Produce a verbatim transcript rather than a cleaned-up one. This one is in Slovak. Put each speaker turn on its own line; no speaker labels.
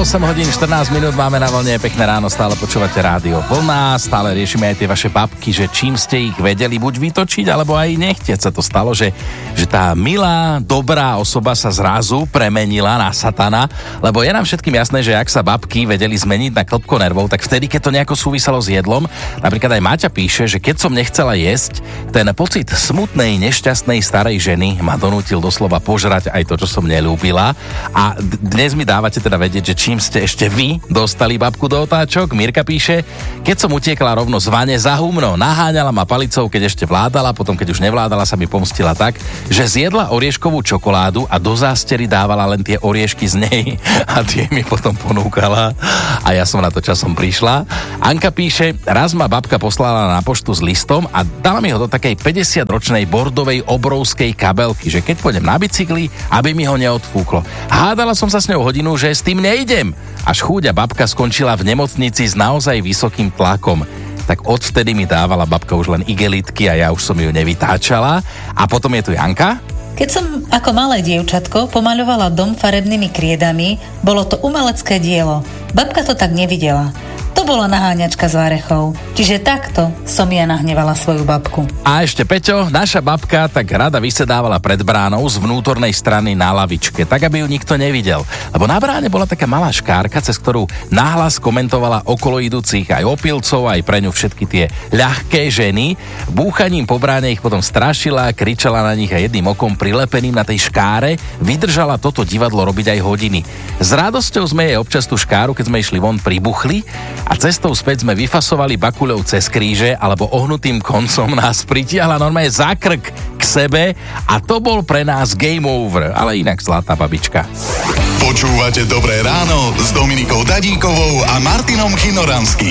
osem hodín štrnásť minút máme na vlne, pekné ráno, stále počúvate rádio Vlna, stále riešime aj tie vaše babky, že čím ste ich vedeli buď vytočiť, alebo aj nechtiac sa to stalo, že, že tá milá, dobrá osoba sa zrazu premenila na satana, lebo je nám všetkým jasné, že ak sa babky vedeli zmeniť na klbko nervov, tak vtedy, keď to nejako súviselo s jedlom, napríklad aj Maťa píše, že keď som nechcela jesť, ten pocit smutnej, nešťastnej starej ženy ma donútil doslova požrať aj to, čo som neľúbila. A dnes mi dávate teda vedieť, že čím ste ešte vy dostali babku do otáčok. Mirka píše, keď som utiekla rovno z vane za humno, naháňala ma palicou, keď ešte vládala, potom keď už nevládala, sa mi pomstila tak, že zjedla orieškovú čokoládu a do zástery dávala len tie oriešky z nej a tie mi potom ponúkala a ja som na to časom prišla. Anka píše, raz ma babka poslala na poštu s listom a dala mi ho do takej päťdesiatročnej bordovej obrovskej kabelky, že keď pôjdem na bicykli, aby mi ho neodfúklo. Hádala som sa s ňou hodinu, že s tým nejdem. Až chúďa babka skončila v nemocnici s naozaj vysokým tlakom. Tak odvtedy mi dávala babka už len igelitky a ja už som ju nevytáčala. A potom je tu Janka.
Keď som ako malé dievčatko pomaľovala dom farebnými kriedami, bolo to umelecké dielo. Babka to tak nevidela. To bola naháňačka z varechov. Čiže takto som ja nahnevala svoju babku.
A ešte Peťo, naša babka tak rada vysedávala pred bránou z vnútornej strany na lavičke, tak aby ju nikto nevidel. Lebo na bráne bola taká malá škárka, cez ktorú nahlas komentovala okolo idúcich aj opilcov, aj pre ňu všetky tie ľahké ženy. Búchaním po bráne ich potom strašila, kričala na nich a jedným okom prilepeným na tej škáre vydržala toto divadlo robiť aj hodiny. S radosťou sme jej občas tú škáru, keď sme išli von, pribuchli a cestou späť sme vyfasovali bakuľou cez kríže alebo ohnutým koncom nás pritiahla normálne za krk k sebe a to bol pre nás game over, ale inak zlatá babička.
Počúvate Dobré ráno s Dominikou Dadíkovou a Martinom Chinoranským.